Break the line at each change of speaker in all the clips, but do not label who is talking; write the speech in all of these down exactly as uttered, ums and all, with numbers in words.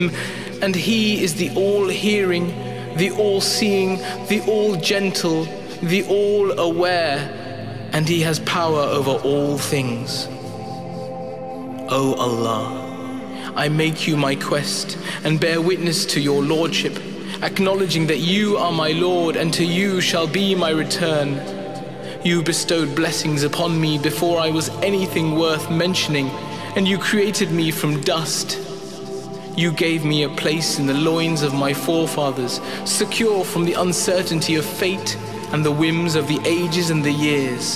and He is the all-hearing, the all-seeing, the all-gentle, the all-aware, and He has power over all things. O Allah, I make you my quest and bear witness to your Lordship, acknowledging that you are my Lord and to you shall be my return. You bestowed blessings upon me before I was anything worth mentioning, and you created me from dust. You gave me a place in the loins of my forefathers, secure from the uncertainty of fate and the whims of the ages and the years.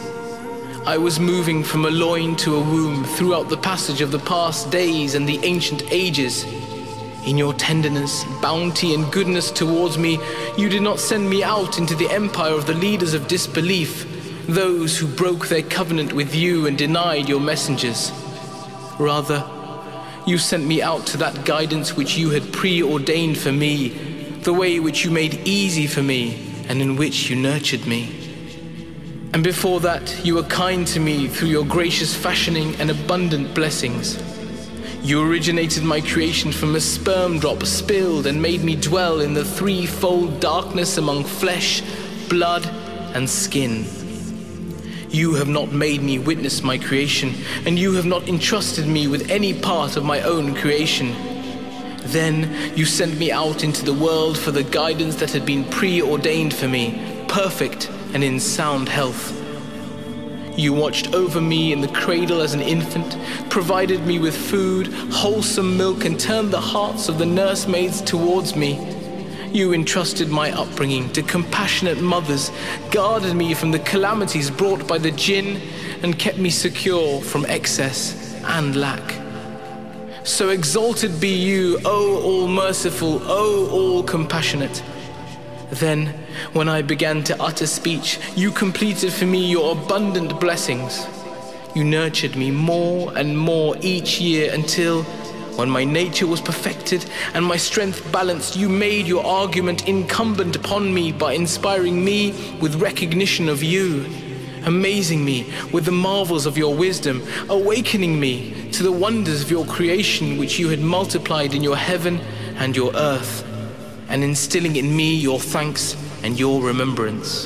I was moving from a loin to a womb throughout the passage of the past days and the ancient ages. In your tenderness, bounty, and goodness towards me, you did not send me out into the empire of the leaders of disbelief, those who broke their covenant with you and denied your messengers. Rather, you sent me out to that guidance which you had preordained for me, the way which you made easy for me and in which you nurtured me. And before that, you were kind to me through your gracious fashioning and abundant blessings. You originated my creation from a sperm drop spilled and made me dwell in the threefold darkness among flesh, blood, and skin. You have not made me witness my creation, and you have not entrusted me with any part of my own creation. Then you sent me out into the world for the guidance that had been preordained for me, perfect and in sound health. You watched over me in the cradle as an infant, provided me with food, wholesome milk, and turned the hearts of the nursemaids towards me. You entrusted my upbringing to compassionate mothers, guarded me from the calamities brought by the jinn, and kept me secure from excess and lack. So exalted be you, O all-merciful, O all-compassionate. Then, when I began to utter speech, you completed for me your abundant blessings. You nurtured me more and more each year until, when my nature was perfected and my strength balanced, you made your argument incumbent upon me by inspiring me with recognition of you, amazing me with the marvels of your wisdom, awakening me to the wonders of your creation which you had multiplied in your heaven and your earth, and instilling in me your thanks and your remembrance.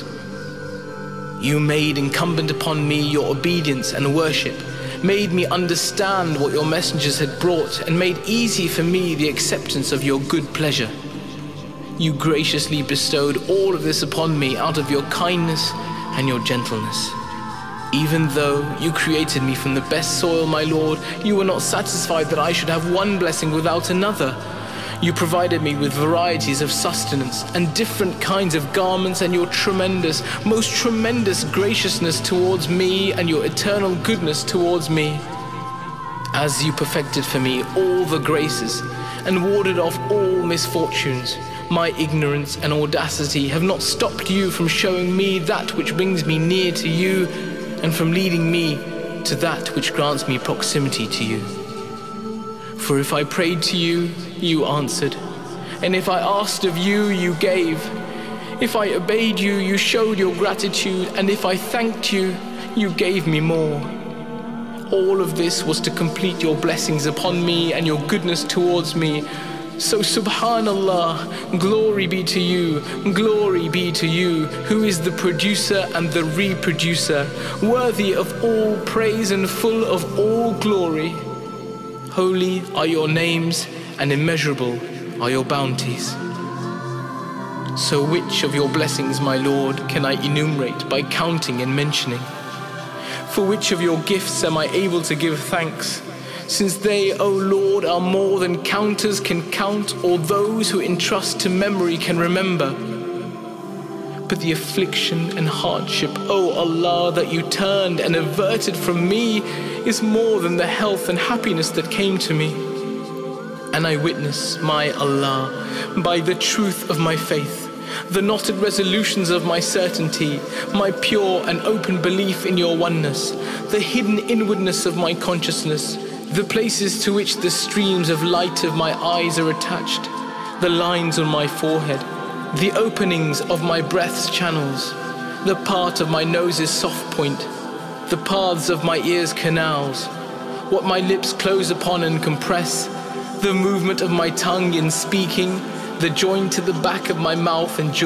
You made incumbent upon me your obedience and worship, made me understand what your messengers had brought, and made easy for me the acceptance of your good pleasure. You graciously bestowed all of this upon me out of your kindness and your gentleness. Even though you created me from the best soil, my Lord, you were not satisfied that I should have one blessing without another. You provided me with varieties of sustenance and different kinds of garments, and your tremendous, most tremendous graciousness towards me and your eternal goodness towards me. As you perfected for me all the graces and warded off all misfortunes, my ignorance and audacity have not stopped you from showing me that which brings me near to you and from leading me to that which grants me proximity to you. For if I prayed to you, you answered, and if I asked of you, you gave. If I obeyed you, you showed your gratitude, and if I thanked you, you gave me more. All of this was to complete your blessings upon me and your goodness towards me. So subhanallah, glory be to you, glory be to you, who is the producer and the reproducer, worthy of all praise and full of all glory. Holy are your names, and immeasurable are your bounties. So which of your blessings, my Lord, can I enumerate by counting and mentioning? For which of your gifts am I able to give thanks, since they, O Lord, are more than counters can count, or those who entrust to memory can remember? But the affliction and hardship, O Allah, that you turned and averted from me is more than the health and happiness that came to me. And I witness, my Allah, by the truth of my faith, the knotted resolutions of my certainty, my pure and open belief in your oneness, the hidden inwardness of my consciousness, the places to which the streams of light of my eyes are attached, the lines on my forehead, the openings of my breath's channels, the part of my nose's soft point, the paths of my ear's canals, what my lips close upon and compress, the movement of my tongue in speaking, the joint to the back of my mouth and